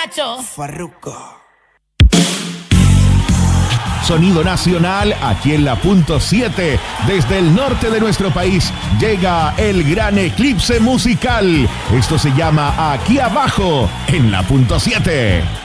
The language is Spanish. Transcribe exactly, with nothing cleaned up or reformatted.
muchacho. Farruko. Sonido nacional aquí en la punto siete. Desde el norte de nuestro país llega el gran eclipse musical. Esto se llama Aquí Abajo en la punto siete.